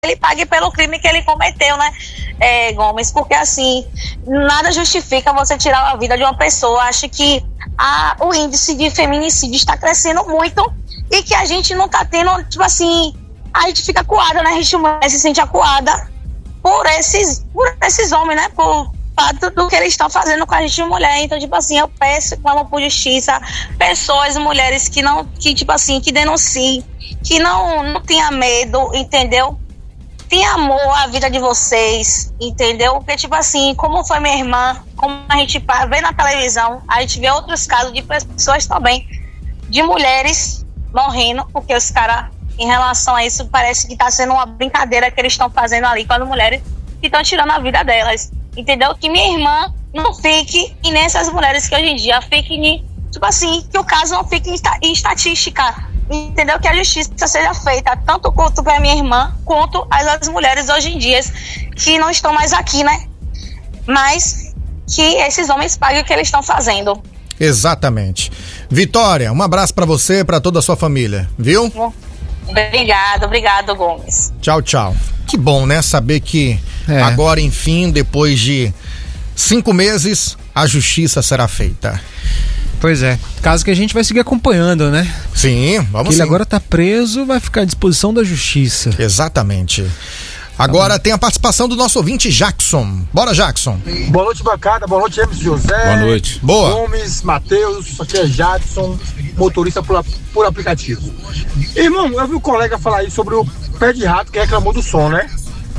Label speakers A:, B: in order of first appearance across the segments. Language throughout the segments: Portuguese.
A: ele pague pelo crime que ele cometeu, né, Gomes? Porque assim, nada justifica você tirar a vida de uma pessoa. Acho que o índice de feminicídio está crescendo muito e que a gente não tá tendo, tipo assim, a gente fica acuada, né? A gente se sente acuada por esses homens, né? Por do que eles estão fazendo com a gente mulher. Então, tipo assim, eu peço, clamo por justiça, pessoas, mulheres que tipo assim, que denunciem, que não tenha medo, entendeu? Tenha amor à vida de vocês, entendeu? Porque, tipo assim, como foi minha irmã, como a gente vê na televisão, a gente vê outros casos de pessoas também, de mulheres morrendo, porque os caras, em relação a isso, parece que tá sendo uma brincadeira que eles estão fazendo ali com as mulheres que estão tirando a vida delas. Entendeu? Que minha irmã não fique, e nem essas mulheres que hoje em dia fiquem, tipo assim, que o caso não fique em estatística. Entendeu? Que a justiça seja feita tanto quanto para minha irmã, quanto as mulheres hoje em dia que não estão mais aqui, né? Mas que esses homens paguem o que eles estão fazendo.
B: Exatamente. Vitória, um abraço para você, para toda a sua família, viu?
A: Obrigado, Gomes.
B: Tchau, tchau. Que bom, né? Saber que agora, enfim, depois de 5 meses, a justiça será feita.
C: Pois é. Caso que a gente vai seguir acompanhando, né?
B: Sim, vamos
C: sim. Ele agora tá preso, vai ficar à disposição da justiça.
B: Exatamente. Agora tem a participação do nosso ouvinte Jackson. Bora, Jackson.
D: Boa noite, bancada. Boa noite, Emerson José.
B: Boa noite. Boa.
D: Gomes, Matheus, aqui é Jackson, motorista por aplicativo. Irmão, eu vi o colega falar aí sobre o pé de rato que reclamou do som, né?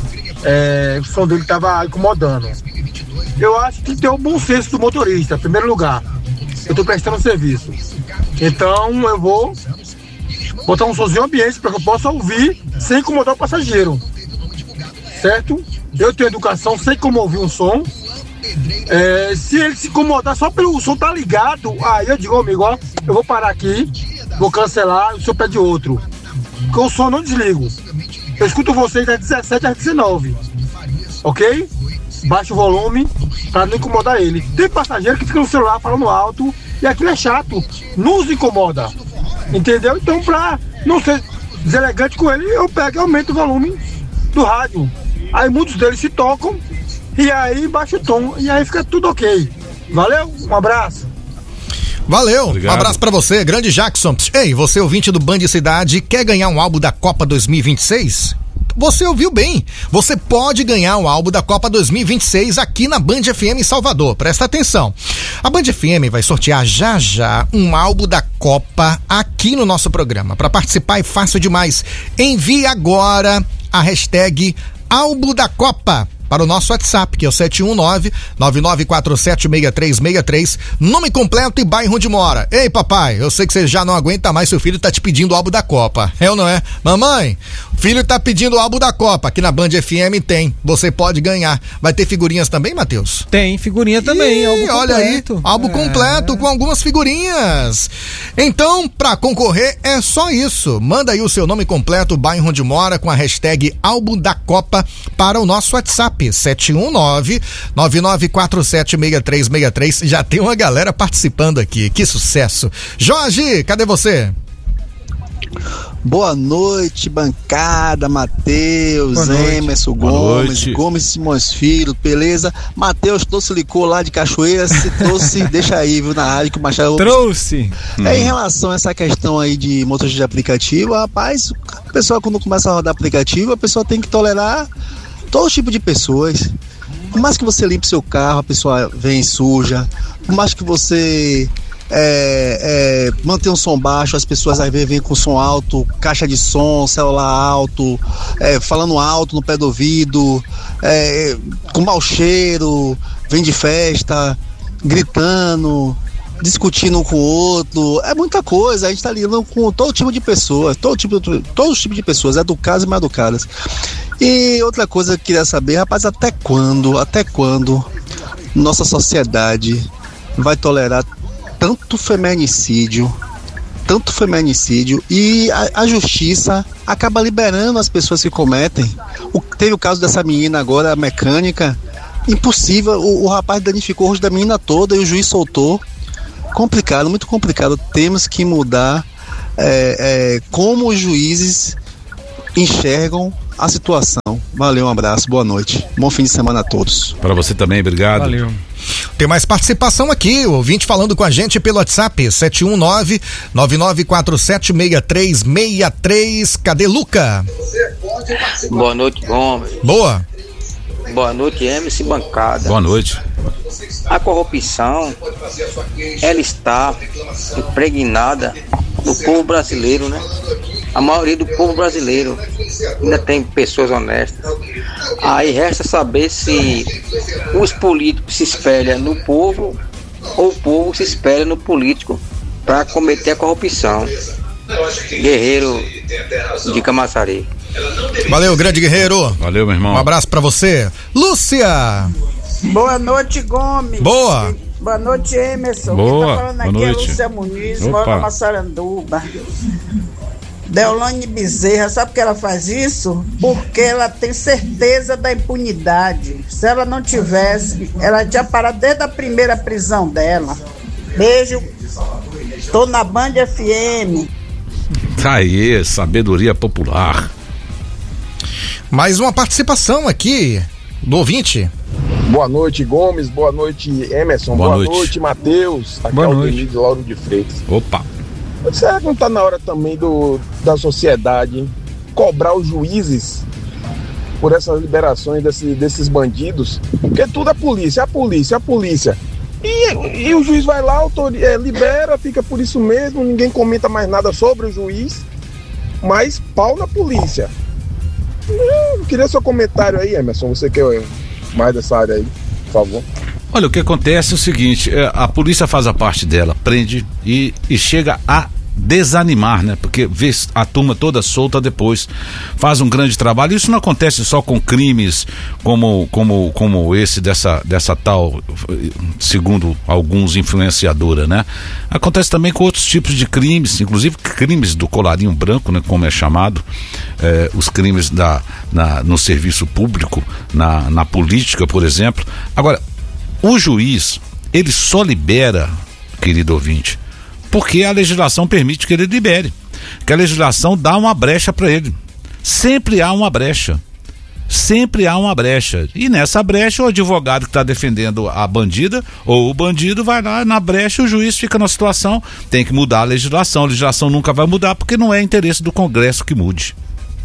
D: O som dele tava incomodando. Eu acho que tem que ter o bom senso do motorista, em primeiro lugar. Eu tô prestando serviço. Então eu vou botar um somzinho ambiente para que eu possa ouvir sem incomodar o passageiro. Certo? Eu tenho educação, sei como ouvir um som. Se ele se incomodar só pelo som tá ligado, aí eu digo, amigo, ó, eu vou parar aqui, vou cancelar, o senhor pede outro. Porque o som eu não desligo. Eu escuto vocês das 17 às 19. Ok? Baixa o volume pra não incomodar ele. Tem passageiro que fica no celular falando alto e aquilo é chato, nos incomoda. Entendeu? Então, pra não ser deselegante com ele, eu pego e aumento o volume do rádio. Aí muitos deles se tocam e aí baixa o tom e aí fica tudo ok. Valeu? Um abraço.
B: Valeu, obrigado. Um abraço pra você, grande Jackson. Ei, você ouvinte do Band Cidade, quer ganhar um álbum da Copa 2026? Você ouviu bem, você pode ganhar um álbum da Copa 2026 aqui na Band FM em Salvador, presta atenção. A Band FM vai sortear já um álbum da Copa aqui no nosso programa. Para participar é fácil demais, envie agora a hashtag álbum da Copa para o nosso WhatsApp, que é o 719-9947-6363, nome completo e bairro onde mora. Ei, papai, eu sei que você já não aguenta mais, seu filho tá te pedindo o álbum da Copa. É ou não é? Mamãe, filho tá pedindo o álbum da Copa. Aqui na Band FM tem. Você pode ganhar. Vai ter figurinhas também, Matheus?
C: Tem figurinha também, álbum
B: olha
C: completo.
B: Aí, álbum completo com algumas figurinhas. Então, pra concorrer é só isso. Manda aí o seu nome completo, bairro onde mora, com a hashtag álbum da Copa para o nosso WhatsApp. 719-9947-6363. Já tem uma galera participando aqui. Que sucesso. Jorge, cadê você?
E: Boa noite, bancada, Matheus, Emerson, Gomes, Simões Filho, beleza? Matheus trouxe licor lá de Cachoeira, se trouxe, deixa aí, viu, na rádio que o Machado
C: trouxe.
E: Em relação a essa questão aí de motorista de aplicativo, rapaz, a pessoa quando começa a rodar aplicativo, a pessoa tem que tolerar todo tipo de pessoas. Por mais que você limpe seu carro, a pessoa vem suja. Por mais que você mantenha um som baixo, as pessoas às vezes vêm com som alto, caixa de som, celular alto, falando alto no pé do ouvido, com mau cheiro, vem de festa, gritando, discutindo um com o outro. É muita coisa. A gente tá lidando com todo tipo de pessoas, todos os tipos de pessoas, educadas e mal educadas. E outra coisa que eu queria saber, rapaz, até quando nossa sociedade vai tolerar tanto feminicídio e a justiça acaba liberando as pessoas que cometem. Teve o caso dessa menina agora, a mecânica, impossível, o rapaz danificou o rosto da menina toda e o juiz soltou. Complicado, muito complicado. Temos que mudar como os juízes enxergam a situação. Valeu, um abraço, boa noite. Bom fim de semana a todos.
F: Para você também, obrigado.
C: Valeu.
B: Tem mais participação aqui, o ouvinte falando com a gente pelo WhatsApp, 719-9947-6363. Cadê Luca?
G: Boa noite, Gomes.
B: Boa.
G: Boa noite, MC Bancada.
F: Boa noite.
G: A corrupção, ela está impregnada no povo brasileiro, né? A maioria do povo brasileiro ainda tem pessoas honestas. Aí resta saber se os políticos se espelham no povo ou o povo se espelha no político para cometer a corrupção. Guerreiro de Camaçari.
B: Valeu, grande guerreiro.
F: Valeu, meu irmão.
B: Um abraço pra você. Lúcia.
H: Boa noite, Gomes.
B: Boa.
H: Boa noite, Emerson.
F: Boa.
H: Quem tá falando
F: Boa
H: aqui
F: noite.
H: é Lúcia Muniz,
F: Opa.
H: mora na Massaranduba. Deolane Bezerra, sabe por que ela faz isso? Porque ela tem certeza da impunidade. Se ela não tivesse, ela tinha parado desde a primeira prisão dela. Beijo. Tô na Band FM.
F: Tá aí, sabedoria popular.
B: Mais uma participação aqui do ouvinte.
D: Boa noite, Gomes. Boa noite, Emerson.
F: Boa
D: Boa
F: noite.
D: noite, Matheus. Aqui
C: Boa
D: é o
C: noite.
D: Denise Lauro de Freitas.
F: Opa.
D: Será que não tá na hora também da sociedade cobrar os juízes por essas liberações desses bandidos? Porque tudo é polícia, a polícia. E o juiz vai lá, libera, fica por isso mesmo, ninguém comenta mais nada sobre o juiz, mas pau na polícia. Eu queria seu comentário aí, Emerson, você que é mais dessa área aí, por favor.
F: Olha, o que acontece é o seguinte, a polícia faz a parte dela, prende e chega a desanimar, né? Porque vê a turma toda solta depois, faz um grande trabalho. Isso não acontece só com crimes como esse dessa tal, segundo alguns, influenciadora, né? Acontece também com outros tipos de crimes, inclusive crimes do colarinho branco, né? Como é chamado, os crimes no serviço público, na política, por exemplo. Agora, o juiz, ele só libera, querido ouvinte, porque a legislação permite que ele libere, que a legislação dá uma brecha para ele. Sempre há uma brecha. E nessa brecha o advogado que está defendendo a bandida ou o bandido vai lá na brecha, o juiz fica na situação, tem que mudar a legislação nunca vai mudar porque não é interesse do Congresso que mude.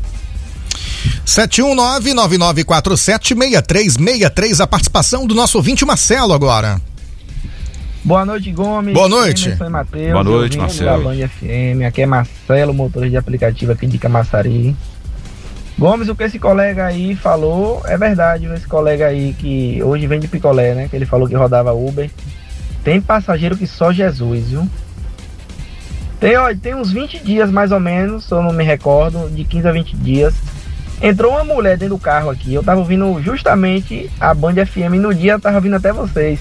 B: 719-9947-6363, a participação do nosso ouvinte Marcelo agora.
I: Boa noite, Gomes.
B: Boa noite.
I: Emerson e Matheus.
F: Boa noite, Marcelo.
I: Da Band FM. Aqui é Marcelo, motorista de aplicativo aqui de Camaçari. Gomes, o que esse colega aí falou é verdade. Esse colega aí que hoje vem de picolé, né? Que ele falou que rodava Uber. Tem passageiro que só Jesus, viu? Tem uns 20 dias mais ou menos, se eu não me recordo, de 15 a 20 dias. Entrou uma mulher dentro do carro aqui. Eu tava ouvindo justamente a Band FM. No dia eu tava ouvindo até vocês.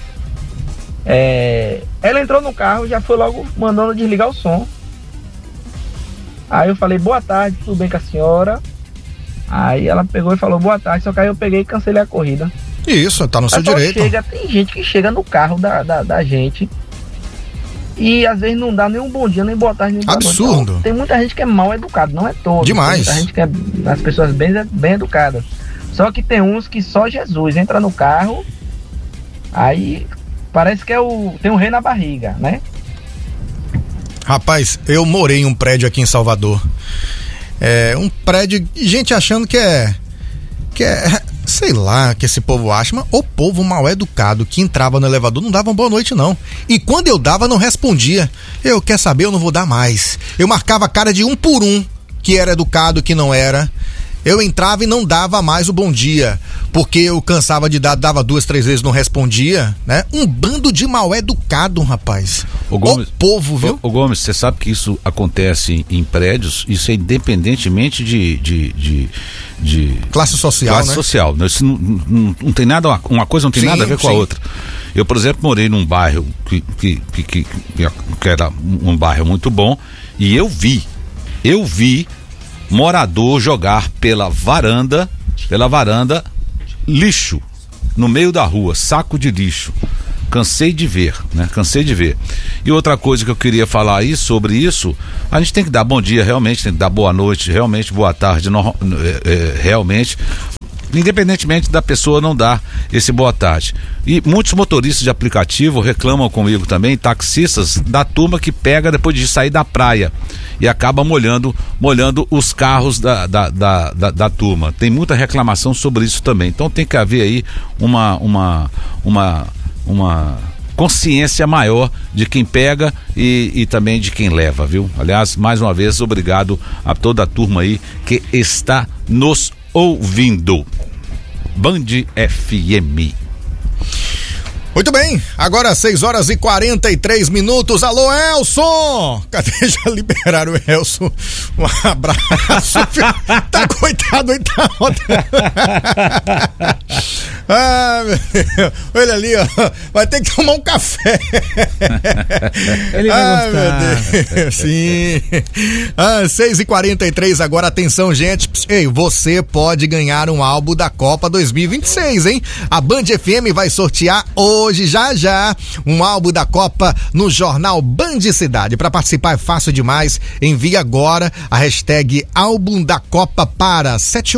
I: Ela entrou no carro, já foi logo mandando desligar o som. Aí eu falei, boa tarde, tudo bem com a senhora? Aí ela pegou e falou, boa tarde, só que aí eu peguei e cancelei a corrida.
B: Isso, tá no seu direito.
I: Tem gente que chega no carro da gente e às vezes não dá nem um bom dia, nem boa tarde, nem boa noite.
B: Absurdo.
I: Então, tem muita gente que é mal educado, não é todo.
B: Demais.
I: Tem muita gente que é as pessoas bem educadas. Só que tem uns que só Jesus entra no carro, aí parece que tem um rei na barriga, né?
B: Rapaz, eu morei em um prédio aqui em Salvador. Um prédio, gente achando que é, sei lá, que esse povo acha, mas o povo mal educado que entrava no elevador não dava uma boa noite não. E quando eu dava, não respondia. Eu quer saber, eu não vou dar mais. Eu marcava a cara de um por um, que era educado, que não era. Eu entrava e não dava mais o bom dia, porque eu cansava de dar, dava 2, 3 vezes, não respondia, né? Um bando de mal educado, rapaz.
F: O Gomes,
B: o povo, viu?
F: O Gomes, você sabe que isso acontece em prédios, isso é independentemente de
B: classe social,
F: classe
B: né?
F: social. Isso não tem nada, uma coisa não tem nada a ver com a outra. Eu, por exemplo, morei num bairro que era um bairro muito bom, e eu vi morador jogar pela varanda lixo no meio da rua, saco de lixo. Cansei de ver, né? Cansei de ver. E outra coisa que eu queria falar aí sobre isso, a gente tem que dar bom dia, realmente, tem que dar boa noite, realmente, boa tarde, realmente, independentemente da pessoa não dar esse boa tarde. E muitos motoristas de aplicativo reclamam comigo também, taxistas da turma que pega depois de sair da praia e acaba molhando os carros da turma. Tem muita reclamação sobre isso também. Então tem que haver aí uma consciência maior de quem pega e também de quem leva, viu? Aliás, mais uma vez, obrigado a toda a turma aí que está nos ouvindo. Band FM.
B: Muito bem, agora 6h43. Alô, Elson! Cadê? Já liberaram o Elson. Um abraço. Tá coitado, ele tá Ah, meu Deus. Olha ali, ó. Vai ter que tomar um café.
C: Ele vai gostar.
B: Meu Deus. Sim. 6h43 agora, atenção, gente. Ei, você pode ganhar um álbum da Copa 2026, hein? A Band FM vai sortear hoje, já, um álbum da Copa no jornal Band Cidade. Para participar é fácil demais. Envie agora a hashtag álbum da Copa para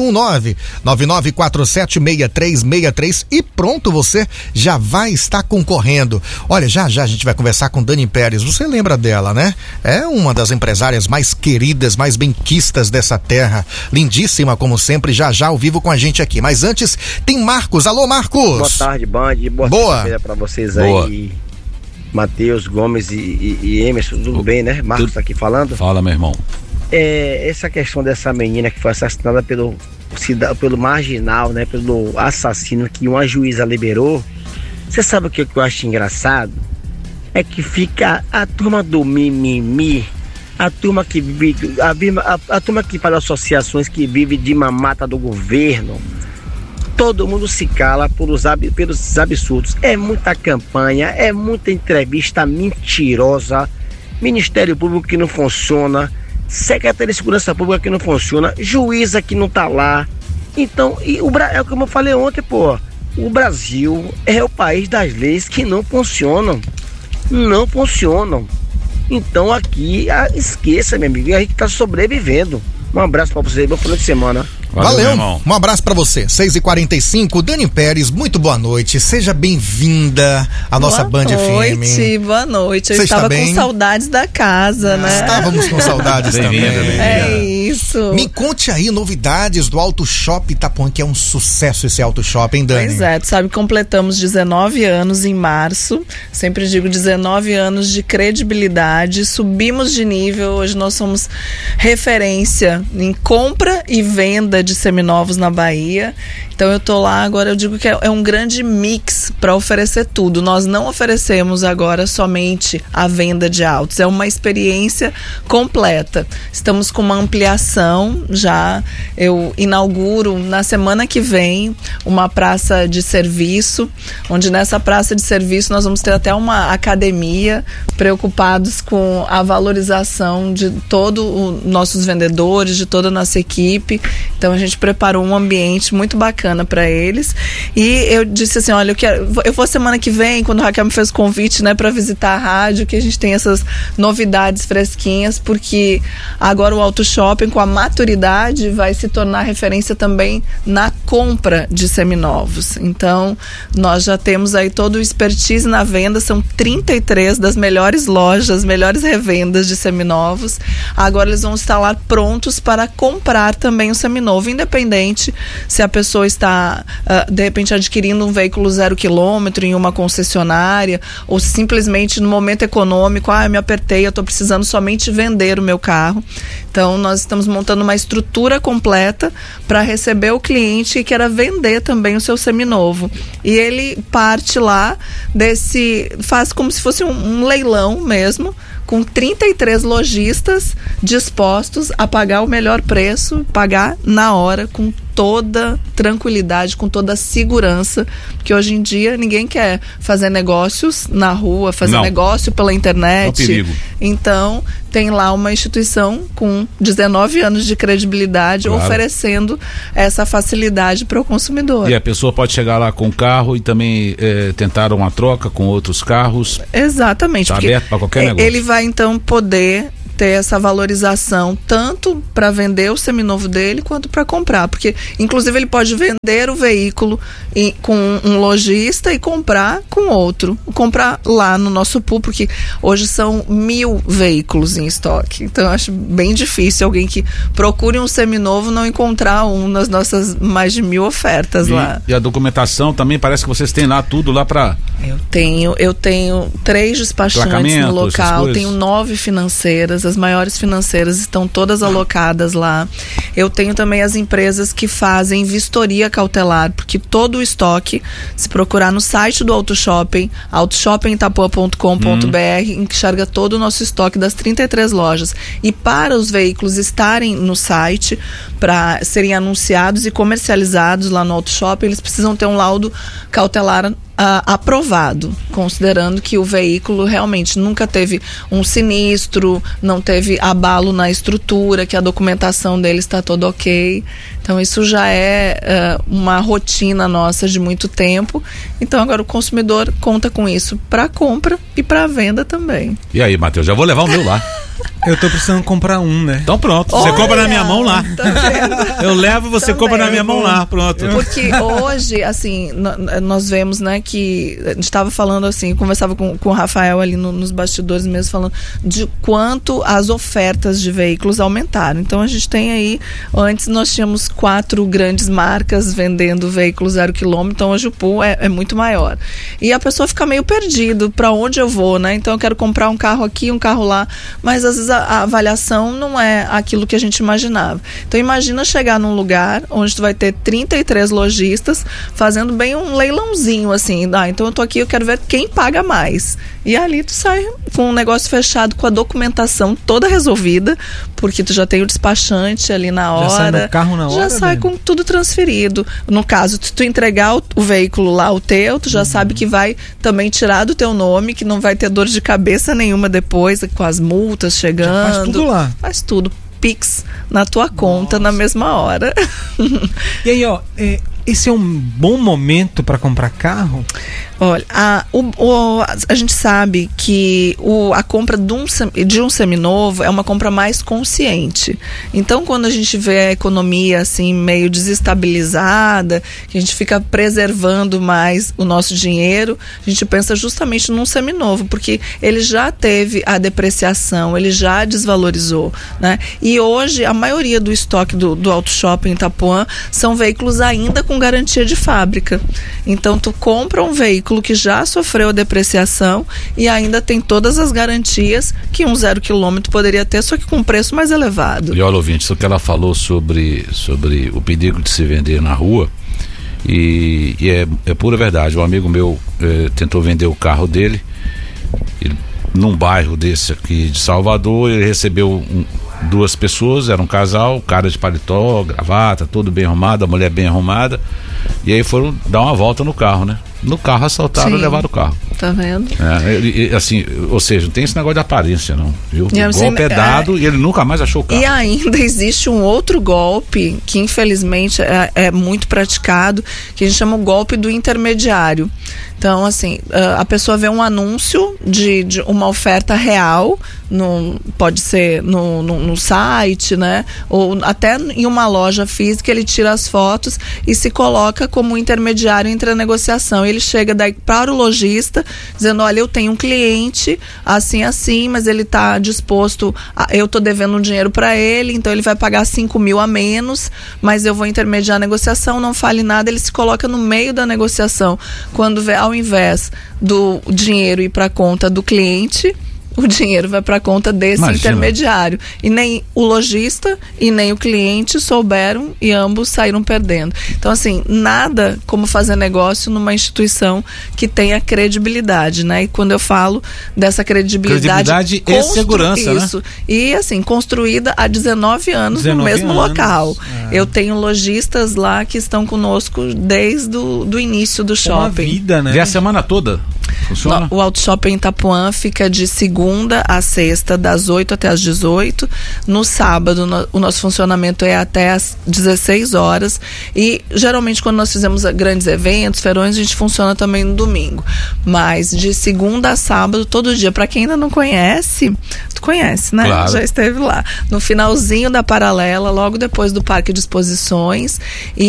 B: 719-9947-6363 e pronto, você já vai estar concorrendo. Olha, já a gente vai conversar com Dani Pérez. Você lembra dela, né? É uma das empresárias mais queridas, mais benquistas dessa terra. Lindíssima, como sempre, já ao vivo com a gente aqui. Mas antes, tem Marcos. Alô, Marcos!
J: Boa tarde, Band. Boa tarde pra vocês aí. Matheus, Gomes e Emerson, tudo bem, né? Marcos tá aqui falando.
F: Fala, meu irmão.
J: Essa questão dessa menina que foi assassinada pelo marginal, né? Pelo assassino que uma juíza liberou. Você sabe o que eu acho engraçado? É que fica a turma do mimimi, a turma que vive, a turma que faz associações que vive de mamata do governo. Todo mundo se cala pelos absurdos. É muita campanha, é muita entrevista mentirosa, Ministério Público que não funciona, Secretaria de Segurança Pública que não funciona, juíza que não tá lá. Então, é como eu falei ontem, pô, o Brasil é o país das leis que não funcionam. Não funcionam. Então aqui, esqueça, meu amigo, a gente tá sobrevivendo. Um abraço pra vocês, bom final de semana.
B: Valeu, um abraço pra você. 6h45, Dani Pérez, muito boa noite. Seja bem-vinda à nossa Band FM.
K: Boa noite. Eu
B: Você
K: estava
B: está bem?
K: com saudades da casa, né?
B: Estávamos com saudades também.
K: É isso.
B: Me conte aí novidades do Auto Shop Itapuã, que é um sucesso esse Auto Shop, hein, Dani?
K: Pois é, tu sabe que completamos 19 anos em março. Sempre digo 19 anos de credibilidade. Subimos de nível. Hoje nós somos referência em compra e venda de seminovos na Bahia. Então eu tô lá agora, eu digo que é um grande mix para oferecer tudo. Nós não oferecemos agora somente a venda de autos, é uma experiência completa. Estamos com uma ampliação já. Eu inauguro na semana que vem uma praça de serviço, onde nessa praça de serviço nós vamos ter até uma academia, preocupados com a valorização de todos os nossos vendedores, de toda a nossa equipe. Então a gente preparou um ambiente muito bacana para eles. E eu disse assim, olha, eu vou semana que vem, quando o Raquel me fez o convite, né, para visitar a rádio, que a gente tem essas novidades fresquinhas, porque agora o Auto Shopping, com a maturidade, vai se tornar referência também na compra de seminovos. Então nós já temos aí todo o expertise na venda, são 33 das melhores lojas, melhores revendas de seminovos. Agora eles vão estar lá prontos para comprar também o seminovo, independente se a pessoa está de repente adquirindo um veículo 0 quilômetro em uma concessionária, ou simplesmente no momento econômico, eu me apertei, eu estou precisando somente vender o meu carro. Então nós estamos montando uma estrutura completa para receber o cliente que queira vender também o seu seminovo. E ele parte lá faz como se fosse um leilão mesmo, com 33 lojistas dispostos a pagar o melhor preço, pagar na hora, com toda tranquilidade, com toda a segurança, porque hoje em dia ninguém quer fazer negócios na rua, fazer negócio pela internet.
F: É um perigo.
K: Então, tem lá uma instituição com 19 anos de credibilidade, claro, oferecendo essa facilidade para o consumidor.
F: E a pessoa pode chegar lá com o carro e também tentar uma troca com outros carros.
K: Exatamente.
F: Está aberto para qualquer negócio.
K: Ele vai então poder ter essa valorização tanto para vender o seminovo dele quanto para comprar, porque inclusive ele pode vender o veículo com um lojista e comprar com outro, comprar lá no nosso pool, porque hoje são 1.000 veículos em estoque, então eu acho bem difícil alguém que procure um seminovo não encontrar um nas nossas mais de 1.000 ofertas lá.
F: E a documentação também, parece que vocês têm lá tudo lá para...
K: Eu tenho 3 despachantes no local, tenho 9 financeiras, as maiores financeiras estão todas alocadas lá. Eu tenho também as empresas que fazem vistoria cautelar, porque todo o estoque, se procurar no site do AutoShopping, autoshoppingitapuã.com.br, enxerga todo o nosso estoque das 33 lojas. E para os veículos estarem no site, para serem anunciados e comercializados lá no AutoShopping, eles precisam ter um laudo cautelar aprovado, considerando que o veículo realmente nunca teve um sinistro, não teve abalo na estrutura, que a documentação dele está toda ok. Então isso já é uma rotina nossa de muito tempo. Então agora o consumidor conta com isso para compra e para venda também.
F: E aí, Matheus, já vou levar o meu lá.
C: Eu tô precisando comprar um, né?
F: Então pronto, você compra na minha mão lá.
K: Tá vendo?
F: Eu levo, você compra na minha mão lá, pronto.
K: Porque hoje, assim, nós vemos, né, que a gente estava falando assim, conversava com o Rafael ali nos bastidores mesmo, falando de quanto as ofertas de veículos aumentaram. Então a gente tem aí, antes nós tínhamos 4 grandes marcas vendendo veículos 0 km, então hoje o pool é muito maior. E a pessoa fica meio perdido, para onde eu vou, né? Então eu quero comprar um carro aqui, um carro lá, mas às vezes a avaliação não é aquilo que a gente imaginava. Então imagina chegar num lugar onde tu vai ter 33 lojistas fazendo bem um leilãozinho assim, então eu tô aqui, eu quero ver quem paga mais. E ali tu sai com um negócio fechado, com a documentação toda resolvida, porque tu já tem o despachante ali na hora.
C: Já sai no carro na hora?
K: Já sai com tudo transferido. No caso, se tu entregar o veículo lá, o teu, tu já sabe que vai também tirar do teu nome, que não vai ter dor de cabeça nenhuma depois, com as multas chegando. Já
C: faz tudo lá.
K: Faz tudo. Pix na tua conta na mesma hora.
C: E aí, ó, esse é um bom momento para comprar carro?
K: Olha, a gente sabe que a compra de um seminovo é uma compra mais consciente. Então, quando a gente vê a economia assim meio desestabilizada, que a gente fica preservando mais o nosso dinheiro, a gente pensa justamente num seminovo, porque ele já teve a depreciação, ele já desvalorizou, né? E hoje a maioria do estoque do AutoShopping em Itapuã são veículos ainda com garantia de fábrica. Então, tu compra um veículo que já sofreu a depreciação e ainda tem todas as garantias que um 0 km poderia ter, só que com um preço mais elevado.
F: E olha, ouvinte, isso que ela falou sobre o perigo de se vender na rua, e é pura verdade. Um amigo meu tentou vender o carro dele num bairro desse aqui de Salvador. Ele recebeu 2 pessoas, era um casal, o cara de paletó, gravata, tudo bem arrumado, a mulher bem arrumada, e aí foram dar uma volta no carro, né? No carro assaltaram e levaram o carro.
K: Tá vendo?
F: Assim, ou seja, não tem esse negócio de aparência, não, viu? O golpe é dado e ele nunca mais achou o carro.
K: E ainda existe um outro golpe que infelizmente é muito praticado, que a gente chama o golpe do intermediário. Então, assim, a pessoa vê um anúncio de uma oferta real, pode ser no site, né? Ou até em uma loja física, ele tira as fotos e se coloca como intermediário entre a negociação. Ele chega daí para o lojista, dizendo, olha, eu tenho um cliente assim, mas ele está disposto, eu estou devendo um dinheiro para ele, então ele vai pagar 5.000 a menos, mas eu vou intermediar a negociação, não fale nada. Ele se coloca no meio da negociação. Quando ao invés do dinheiro ir para a conta do cliente, o dinheiro vai para a conta desse intermediário. E nem o lojista e nem o cliente souberam e ambos saíram perdendo. Então, assim, nada como fazer negócio numa instituição que tenha credibilidade, né? E quando eu falo dessa credibilidade
F: e segurança,
K: isso, né? E, assim, construída há 19 anos no mesmo local. Eu tenho lojistas lá que estão conosco desde o início do shopping.
C: Uma vida, né?
F: E a semana toda funciona?
K: O Auto Shopping Itapuã fica de segunda a sexta, das 8 até as 18. No sábado, o nosso funcionamento é até as 16 horas. E, geralmente, quando nós fizemos grandes eventos, feirões, a gente funciona também no domingo. Mas de segunda a sábado, todo dia. Para quem ainda não conhece, tu conhece, né?
F: Claro.
K: Já esteve lá. No finalzinho da Paralela, logo depois do Parque de Exposições.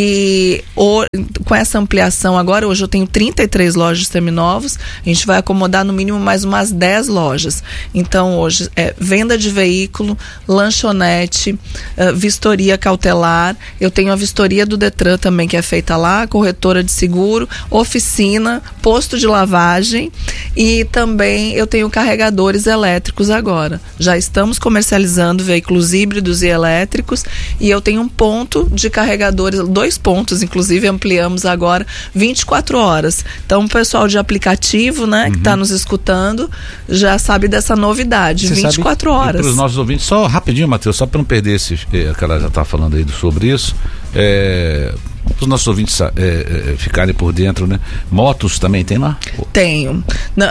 K: E com essa ampliação agora, hoje eu tenho 33 lojas seminovos. A gente vai acomodar no mínimo mais umas 10 lojas. Então hoje é venda de veículo, lanchonete, vistoria cautelar. Eu tenho a vistoria do Detran também, que é feita lá, corretora de seguro, oficina, posto de lavagem, e também eu tenho carregadores elétricos agora. Já estamos comercializando veículos híbridos e elétricos, e eu tenho um ponto de carregadores, 2 pontos, inclusive ampliamos agora 24 horas. Então o pessoal de aplicativo, né, que está nos escutando, já sabe dessa novidade. Você 24 horas.
F: Para os nossos ouvintes, só rapidinho, Matheus, só para não perder que ela já está falando aí sobre isso, para os nossos ouvintes ficarem por dentro, né? Motos também tem lá?
K: Tenho.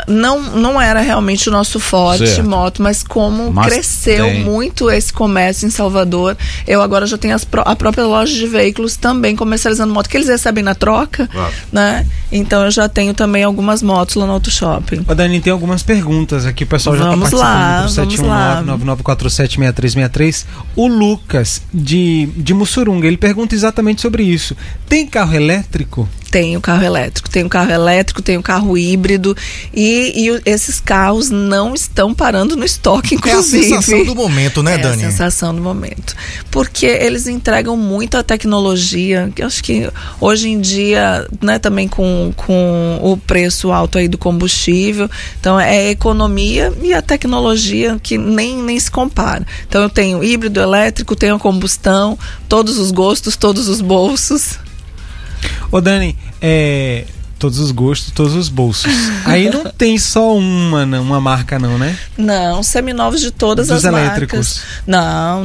K: Não era realmente o nosso forte, certo, moto, mas cresceu muito esse comércio em Salvador, eu agora já tenho a própria loja de veículos também comercializando moto, que eles recebem na troca, claro, né? Então eu já tenho também algumas motos lá no Auto Shopping.
C: Ô Dani, tem algumas perguntas aqui, o pessoal já está participando pro 719-9947-6363. O Lucas de Mussurunga, ele pergunta exatamente sobre isso. Tem carro elétrico?
K: Tenho carro elétrico, tenho carro híbrido e esses carros não estão parando no estoque, inclusive.
B: É a sensação do momento, né, Dani?
K: É a sensação do momento. Porque eles entregam muita tecnologia, que eu acho que hoje em dia, né, também com o preço alto aí do combustível, então é a economia e a tecnologia que nem se compara. Então eu tenho híbrido, elétrico, tenho a combustão, todos os gostos, todos os bolsos.
C: Ô Dani, todos os gostos, todos os bolsos. Aí não tem só uma marca não, né?
K: Não, seminovos de todas as
C: elétricos.
K: Marcas. Não.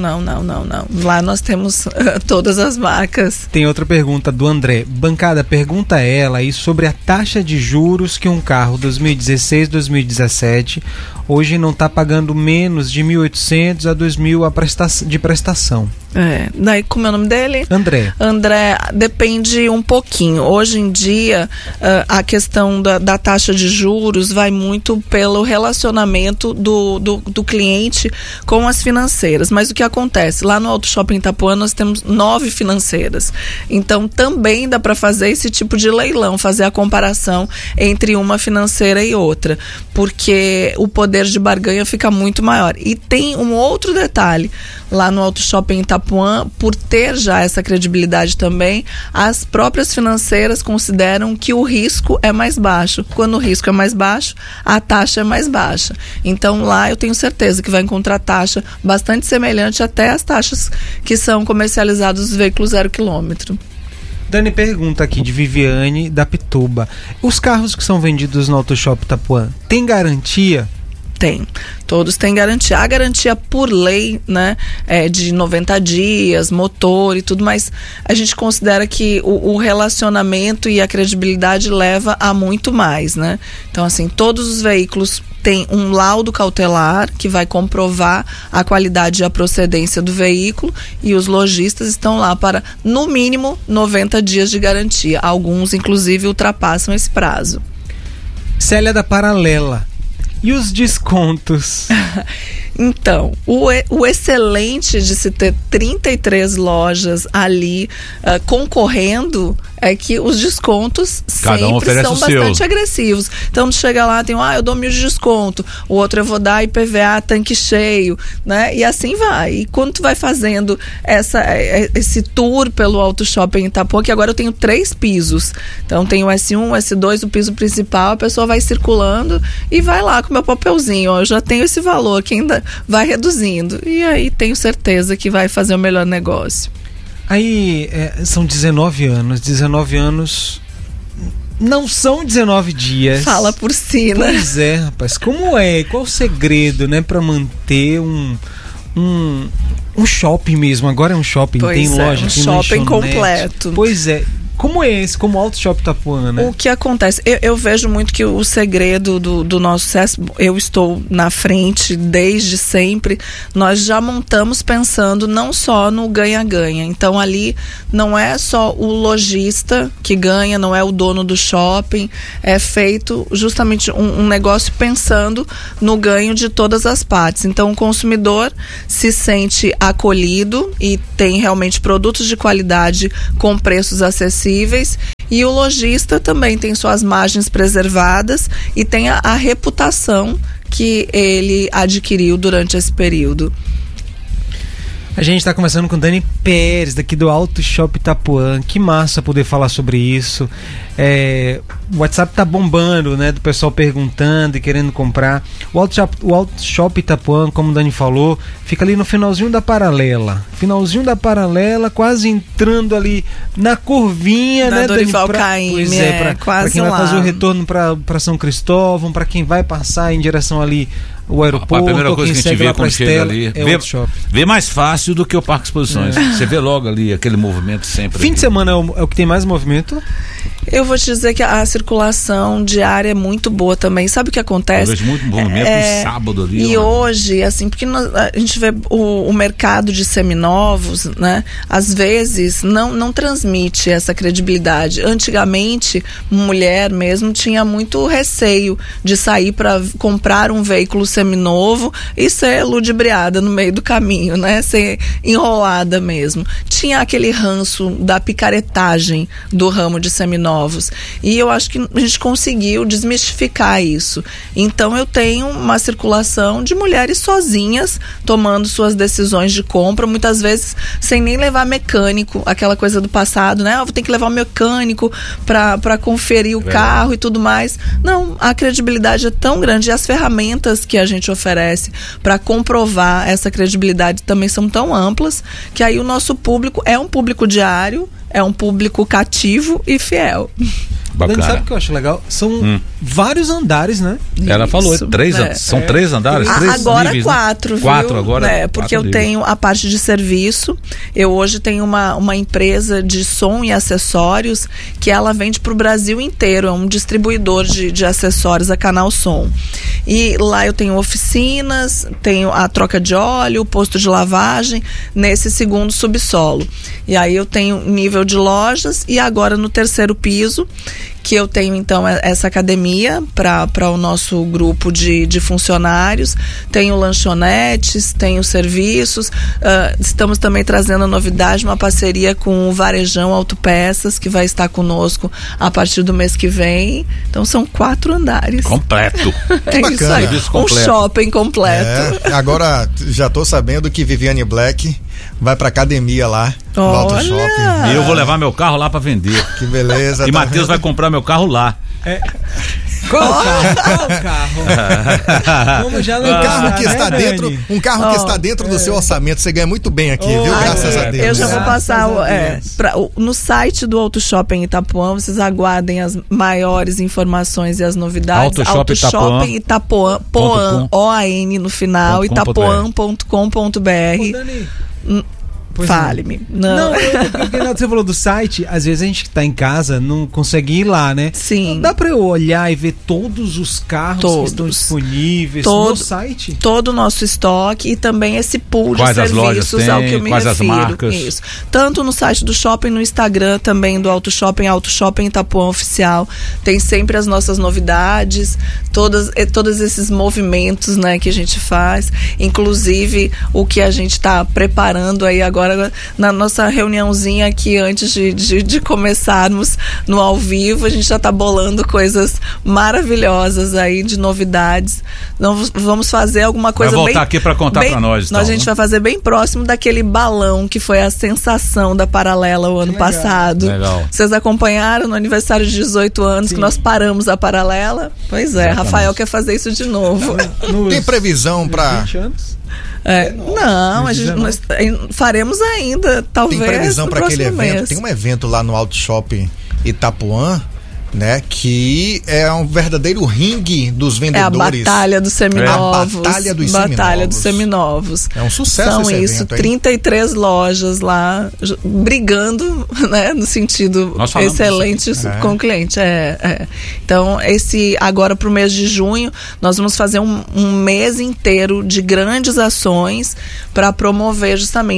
K: Lá nós temos todas as marcas.
C: Tem outra pergunta do André. Bancada, pergunta ela aí sobre a taxa de juros que um carro 2016, 2017 hoje não está pagando menos de 1.800 a 2.000 de prestação.
K: Daí como é o nome dele?
C: André,
K: depende um pouquinho. Hoje em dia a questão da taxa de juros vai muito pelo relacionamento do cliente com as financeiras. Mas o que acontece? Lá no Auto Shopping Itapuã nós temos 9 financeiras. Então também dá para fazer esse tipo de leilão, fazer a comparação entre uma financeira e outra, porque o poder de barganha fica muito maior. E tem um outro detalhe, lá no Auto Shopping Itapuã, por ter já essa credibilidade também, as próprias financeiras consideram que o risco é mais baixo. Quando o risco é mais baixo, a taxa é mais baixa. Então lá eu tenho certeza que vai encontrar taxa bastante semelhante até as taxas que são comercializadas os veículos 0 km.
C: Dani pergunta aqui de Viviane da Pituba. Os carros que são vendidos no Auto Shop Itapuã, tem garantia?
K: Tem, todos têm garantia. A garantia por lei, né, é de 90 dias, motor e tudo, mas a gente considera que o relacionamento e a credibilidade leva a muito mais, né? Então, assim, todos os veículos têm um laudo cautelar que vai comprovar a qualidade e a procedência do veículo, e os lojistas estão lá para, no mínimo, 90 dias de garantia. Alguns, inclusive, ultrapassam esse prazo.
C: Célia da Paralela. E os descontos?
K: Então, o excelente de se ter 33 lojas ali concorrendo é que os descontos
F: Cada um
K: sempre são bastante
F: seu.
K: agressivos. Então, tu chega lá, tem eu dou 1.000 de desconto, o outro eu vou dar IPVA tanque cheio, né? E assim vai. E quando tu vai fazendo esse tour pelo Auto Shopping Itapuã, que agora eu tenho 3 pisos. Então, tem o S1, o S2, o piso principal, a pessoa vai circulando e vai lá com o meu papelzinho, eu já tenho esse valor, que ainda vai reduzindo. E aí, tenho certeza que vai fazer o melhor negócio.
C: Aí, são 19 anos não são 19 dias.
K: Fala por si, né?
C: Pois é, rapaz, como é? Qual o segredo, né, pra manter um shopping mesmo? Agora é um shopping, tem loja, tem
K: shopping completo.
C: Pois é. Como é esse? Como Auto Shopping Itapuã, né?
K: O que acontece? Eu vejo muito que o segredo do nosso sucesso, eu estou na frente desde sempre, nós já montamos pensando não só no ganha-ganha. Então ali não é só o lojista que ganha, não é o dono do shopping, é feito justamente um negócio pensando no ganho de todas as partes. Então o consumidor se sente acolhido e tem realmente produtos de qualidade com preços acessíveis. E o lojista também tem suas margens preservadas e tem a reputação que ele adquiriu durante esse período.
C: A gente está conversando com Dani Pérez, daqui do Auto Shopping Itapuã. Que massa poder falar sobre isso. O WhatsApp tá bombando, né? Do pessoal perguntando e querendo comprar. O Auto Shopping Itapuã, como o Dani falou, fica ali no finalzinho da Paralela. Finalzinho da Paralela, quase entrando ali na curvinha,
K: da
C: né,
K: Dorival
C: Dani?
K: Caymmi,
C: Para quem vai fazer o retorno para São Cristóvão, para quem vai passar em direção ali o aeroporto,
F: a primeira coisa que a gente vê quando chega ali vê mais fácil do que o Parque Exposições. Você vê logo ali aquele movimento sempre.
C: Fim de semana é o que tem mais movimento?
K: Eu vou te dizer que a circulação diária é muito boa também. Sabe o que acontece?
F: Eu vejo muito movimento no sábado ali.
K: E hoje, assim, porque a gente vê o mercado de seminovos, né? Às vezes não transmite essa credibilidade. Antigamente, mulher mesmo tinha muito receio de sair para comprar um veículo seminovo e ser ludibriada no meio do caminho, né? Ser enrolada mesmo. Tinha aquele ranço da picaretagem do ramo de seminovos. E eu acho que a gente conseguiu desmistificar isso. Então eu tenho uma circulação de mulheres sozinhas tomando suas decisões de compra, muitas vezes sem nem levar mecânico, aquela coisa do passado, né? Vou ter que levar o mecânico para conferir o carro e tudo mais. Não, a credibilidade é tão grande e as ferramentas que a gente oferece para comprovar essa credibilidade também são tão amplas que aí o nosso público é um público diário, é um público cativo e fiel.
C: Dani, sabe o que eu acho legal? São vários andares, né?
F: Ela falou, são 3 andares?
K: Agora
F: níveis,
K: 4,
F: né? 4 agora.
K: Porque
F: 4
K: eu tenho a parte de serviço. Eu hoje tenho uma empresa de som e acessórios que ela vende para o Brasil inteiro. É um distribuidor de acessórios, a Canal Som. E lá eu tenho oficinas, tenho a troca de óleo, o posto de lavagem, nesse segundo subsolo. E aí eu tenho nível de lojas e agora no 3º piso, que eu tenho então essa academia para o nosso grupo de funcionários, tenho lanchonetes, tenho serviços, estamos também trazendo a novidade, uma parceria com o Varejão Autopeças, que vai estar conosco a partir do mês que vem. Então são 4 andares.
F: Completo.
K: É isso aí, um shopping completo.
B: Agora já tô sabendo que Viviane Black vai pra academia lá no Auto Shopping.
F: E eu vou levar meu carro lá pra vender.
B: Que beleza.
F: E Matheus vai comprar meu carro lá.
C: Qual carro? Vamos já
B: um carro que está dentro, que está dentro do seu orçamento. Você ganha muito bem aqui, viu? Graças a Deus.
K: Eu já vou passar no site do Auto Shopping Itapuã. Vocês aguardem as maiores informações e as novidades.
F: Auto Shopping
K: Itapuã, Poan, OAN no final, itapuã.com.br. Fale-me.
C: Não, porque você falou do site, às vezes a gente tá em casa, não consegue ir lá, né?
K: Sim.
C: Não dá pra eu olhar e ver todos os carros que estão disponíveis no site?
K: Todo o nosso estoque e também esse pool de serviços ao que eu me refiro.
F: As marcas?
K: Isso. Tanto no site do shopping, no Instagram também do Auto Shopping Itapuã Oficial. Tem sempre as nossas novidades, todos esses movimentos, né, que a gente faz. Inclusive, o que a gente tá preparando aí agora agora na nossa reuniãozinha aqui antes de começarmos no ao vivo, a gente já tá bolando coisas maravilhosas aí de novidades. Então, vamos fazer alguma coisa
F: vai voltar aqui para contar para nós. Então,
K: a gente vai fazer bem próximo daquele balão que foi a sensação da Paralela o ano passado.
F: Legal.
K: Vocês acompanharam no aniversário de 18 anos que nós paramos a Paralela? Pois é, Rafael quer fazer isso de novo.
B: Tem previsão para
C: 20 anos?
K: Não, nós faremos ainda, talvez.
B: Tem previsão para aquele evento?
K: Mês.
B: Tem um evento lá no Auto Shopping Itapuã, né? Que é um verdadeiro ringue dos vendedores.
K: É a Batalha dos Seminovos.
B: A Batalha dos
K: Seminovos.
B: É um sucesso
K: São
B: esse
K: isso,
B: evento,
K: 33 lojas lá, brigando, né? No sentido excelente com o cliente. Então, agora pro mês de junho, nós vamos fazer um mês inteiro de grandes ações para promover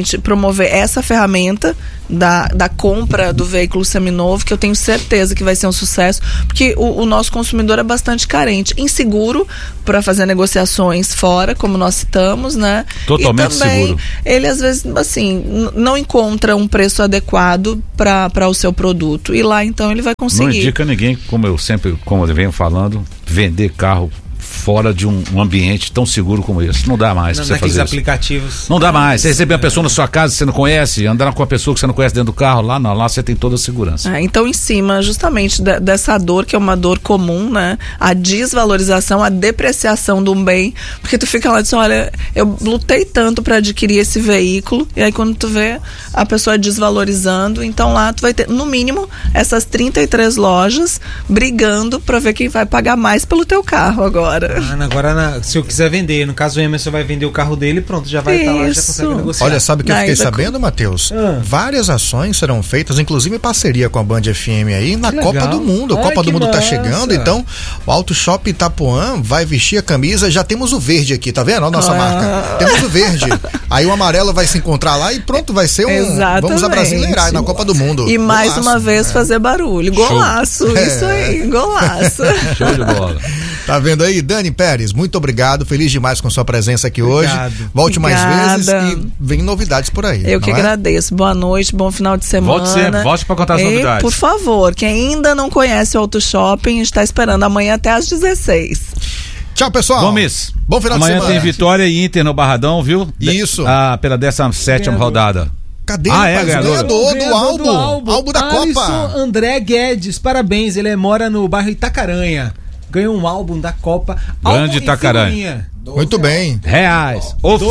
K: essa ferramenta da compra do veículo seminovo, que eu tenho certeza que vai ser um sucesso, porque o nosso consumidor é bastante carente, inseguro para fazer negociações fora, como nós citamos, né?
F: Totalmente
K: e também,
F: seguro.
K: Ele às vezes, assim, não encontra um preço adequado para o seu produto, e lá então ele vai conseguir.
F: Não indica ninguém, como eu venho falando, vender carro fora de um ambiente tão seguro como esse. Não dá mais pra você fazer isso.
C: Aplicativos.
F: Não dá mais. Você receber uma pessoa na sua casa que você não conhece, andar com uma pessoa que você não conhece dentro do carro, lá você tem toda a segurança.
K: Então, em cima justamente dessa dor, que é uma dor comum, né? A desvalorização, a depreciação de um bem, porque tu fica lá e diz, olha, eu lutei tanto para adquirir esse veículo, e aí quando tu vê a pessoa desvalorizando, então lá tu vai ter, no mínimo, essas 33 lojas brigando para ver quem vai pagar mais pelo teu carro agora.
C: Agora, se eu quiser vender, no caso o Emerson vai vender o carro dele, pronto, já vai estar lá, já consegue negociar.
B: Olha, sabe o que eu fiquei sabendo, Matheus? Várias ações serão feitas, inclusive em parceria com a Band FM aí, na Copa do Mundo. A Copa do Mundo tá chegando, então o Auto Shop Itapuã vai vestir a camisa, já temos o verde aqui, tá vendo? Olha a nossa marca. Temos o verde. Aí o amarelo vai se encontrar lá e pronto, vai ser vamos abrasileirar na Copa do Mundo.
K: E mais golaço, uma vez fazer barulho. Golaço, isso aí, golaço.
F: Show de bola.
B: Tá vendo aí, Dani Pérez, muito obrigado, feliz demais com sua presença aqui hoje. Volte mais vezes e vem novidades por aí.
K: Eu que agradeço. Boa noite, bom final de semana.
F: Volte pra contar as novidades.
K: Por favor, quem ainda não conhece o Auto Shopping, está esperando amanhã até às 16.
B: Tchau, pessoal.
F: Gomes,
B: bom final de semana.
F: Amanhã tem Vitória e Inter no Barradão, viu?
B: Isso.
F: Pela 17ª rodada.
B: Cadê o ganhador do álbum da Copa?
C: André Guedes, parabéns, ele mora no bairro Itacaranha. Ganhou um álbum da Copa.
F: Grande Itacaranha.
B: Muito bem.
F: Reais.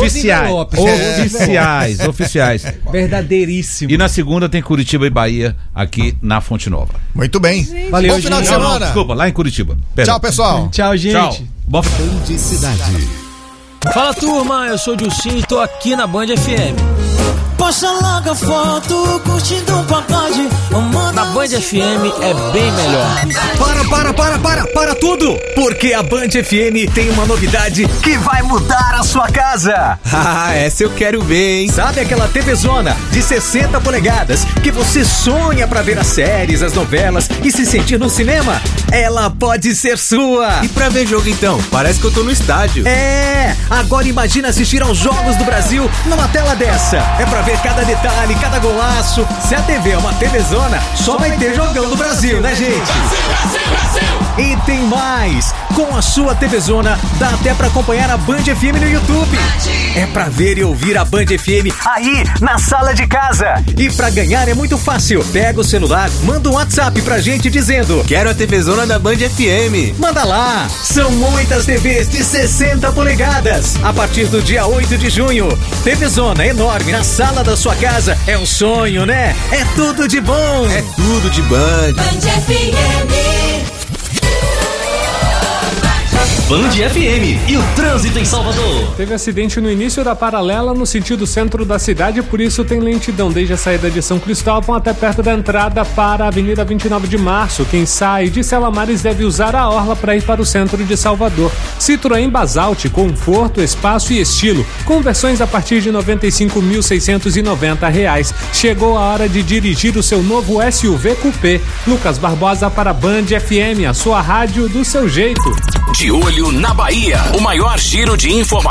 F: Oficiais.
C: Verdadeiríssimo.
F: E na segunda tem Curitiba e Bahia aqui na Fonte Nova.
B: Muito bem.
C: Valeu,
B: bom final de semana.
F: Desculpa, lá em Curitiba.
B: Tchau, pessoal.
C: Tchau, gente.
F: Tchau. Bom
L: de cidade.
M: Fala, turma, eu sou o Dilcinho e tô aqui na Band FM.
N: Posta logo a foto, curtindo um pagode.
M: Na Band FM é bem melhor.
L: Para tudo! Porque a Band FM tem uma novidade que vai mudar a sua casa. Essa eu quero ver, hein? Sabe aquela TVzona de 60 polegadas que você sonha pra ver as séries, as novelas e se sentir no cinema? Ela pode ser sua.
O: E pra ver jogo então? Parece que eu tô no estádio.
L: Agora imagina assistir aos Jogos do Brasil numa tela dessa. É pra ver cada detalhe, cada golaço. Se a TV é uma TVzona, só vai ter Jogão do Brasil, né, gente? Brasil! E tem mais! Com a sua TVzona, dá até pra acompanhar a Band FM no YouTube. É pra ver e ouvir a Band FM aí, na sala de casa. E pra ganhar é muito fácil. Pega o celular, manda um WhatsApp pra gente dizendo:
O: quero a TVzona da Band FM.
L: Manda lá! São muitas TVs de 60 polegadas. A partir do dia 8 de junho. TVzona enorme na sala da sua casa. É um sonho, né? É tudo de bom.
O: É tudo de Band.
N: Band FM.
P: Band FM e o trânsito em Salvador.
Q: Teve acidente no início da paralela no sentido centro da cidade, por isso tem lentidão desde a saída de São Cristóvão até perto da entrada para a Avenida 29 de Março. Quem sai de Celamares deve usar a orla para ir para o centro de Salvador. Citroën Basalt, conforto, espaço e estilo, com versões a partir de R$ 95.690. Chegou a hora de dirigir o seu novo SUV Coupé. Lucas Barbosa para Band FM, a sua rádio do seu jeito.
P: De olho na Bahia, o maior giro de informações.